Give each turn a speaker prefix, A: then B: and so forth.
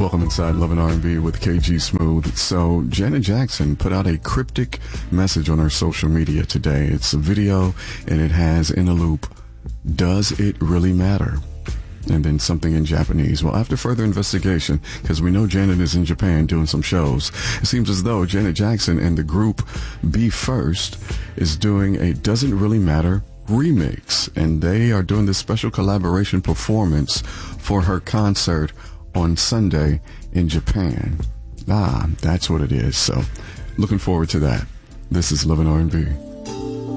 A: Welcome inside Love and R&B with KG Smooth. So Janet Jackson put out a cryptic message on her social media today. It's a video and it has in a loop, "Does it really matter?" And then something in Japanese. Well, after further investigation, because we know Janet is in Japan doing some shows, it seems as though Janet Jackson and the group Be First is doing a Does It Really Matter remix. And they are doing this special collaboration performance for her concert on Sunday in Japan. That's what it is. So looking forward to that. This is Love and R&B.